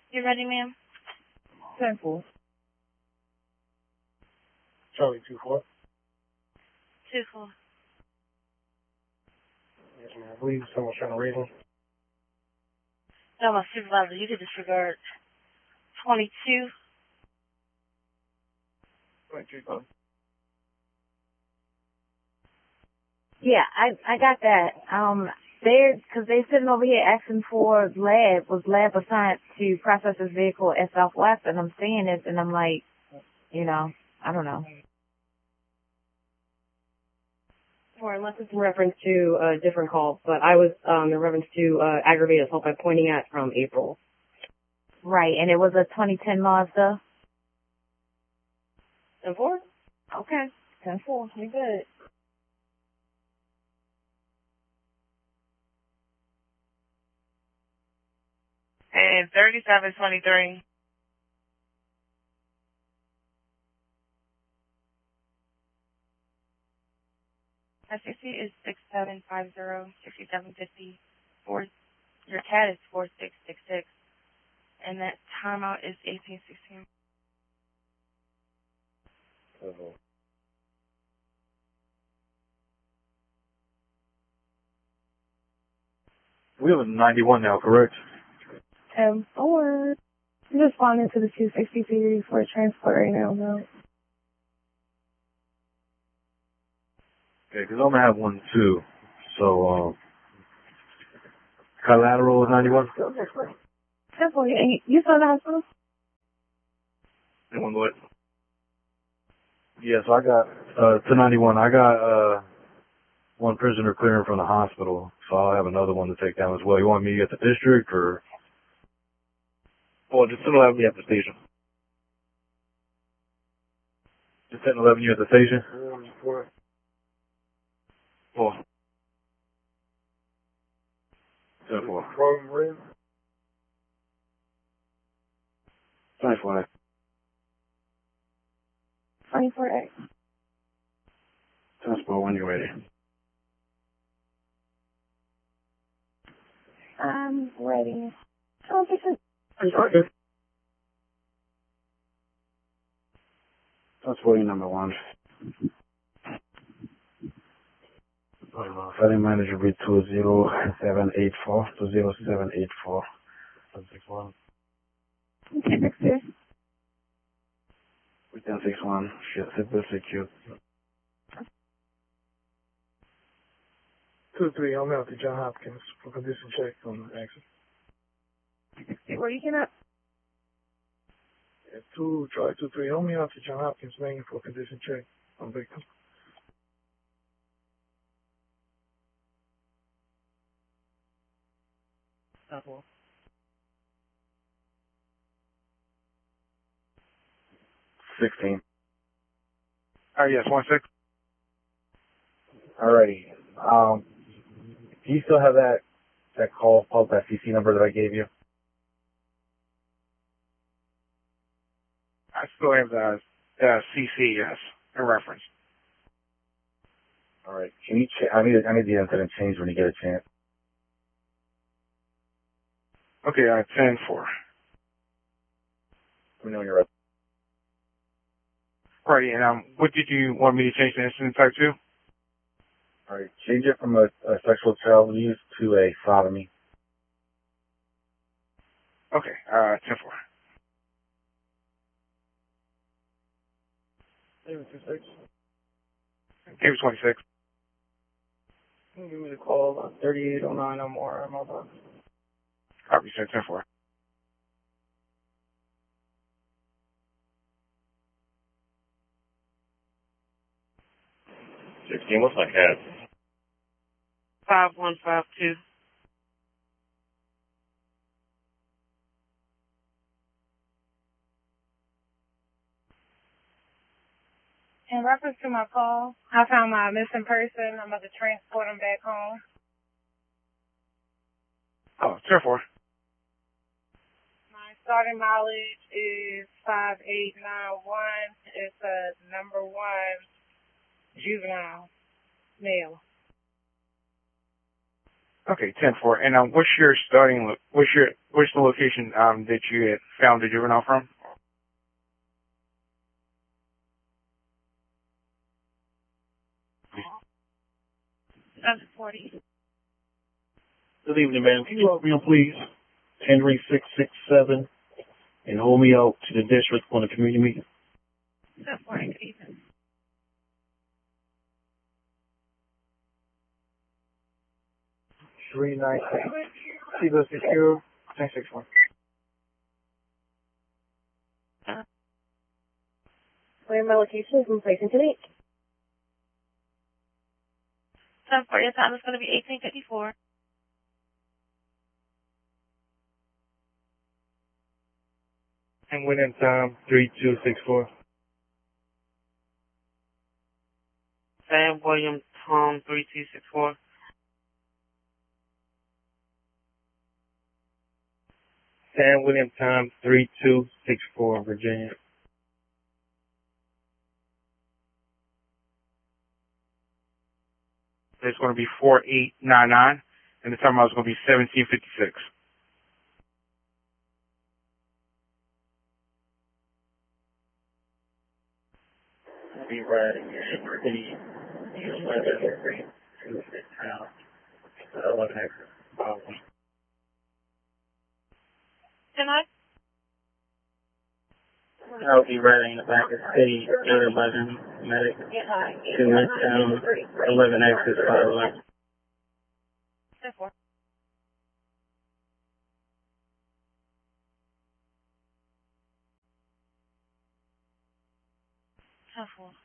You ready, ma'am? 10-4. Charlie 2-4. 2-4. Yes, ma'am. I believe someone's trying to raise him. No, my supervisor, you could disregard 22. 22. Yeah, I got that. Because they're sitting over here asking for was lab assigned to process this vehicle at Southwest, and I'm seeing it, and I'm like, I don't know. Or unless it's in reference to a different call, but I was in reference to aggravated assault by pointing at from April. Right, and it was a 2010 Mazda. 10-4? Okay, 10-4, you good. And 3723. SCC is 6750-6750. Your CAT is 4666. And that timeout is 1816. We have a 91 now, correct? 10-4. I'm responding to the 260 series for a transport right now, though. Okay, because I'm going to have one too. So, collateral is 91? 10-4. You saw the hospital? Anyone what? Yeah, so I got, to 91, I got, one prisoner clearing from the hospital, so I'll have another one to take down as well. You want me at the district, or? Well, just 11 me at the station. Just 11 you at the station? 4. 10-4. From Rim? 24. 24A. Transport when you're ready. I'm ready. Oh, this is... Okay. Transporting number 1. Fighting manager be 20784. 20784. 161. Okay, next year. 1061. Super secure. 2-3, I'm out to John Hopkins for condition check on the accident. Where you can up? Yeah, 2-3, help me out to John Hopkins Main for condition check on victim. Apple. 16. Yes, 1-6. Alrighty. Do you still have that call, that CC number that I gave you? I still have the CC, yes, in reference. Alright. Can you I need the incident changed when you get a chance. Okay, 10-4. Let me know when you're ready. Right, and what did you want me to change the incident type to? Alright, change it from a sexual child abuse to a sodomy. Okay, 10-4. David 26. David 26. Give me the call, 3809 or more, I'm over. Copy, sir, 10-4. What's my CAT? 5152. In reference to my call, I found my missing person. I'm about to transport him back home. Oh, 10-4. My starting mileage is 5891. It's a number 1 juvenile male. Okay, 10-4. And what's your what's the location that you had found the juvenile from? That's 40. Good evening, ma'am. Can you help me, please? Henry 667 and hold me out to the district on the community meeting. That's 40. Good evening. Three nine six. Seagull secure 961. Where my location is in place and to make. 10-4. Your time is going to be 1854. And William time 3264. Sam William Tom 3264. Sam William time 3264, Virginia. It's going to be 4899, and the time out is going to be 1756. Be right in your city. 11 acres. Can I? I'll be right in the back of the city, 11 medic. 2 Midtown, 11 acres, 511. 10-4. 10-4.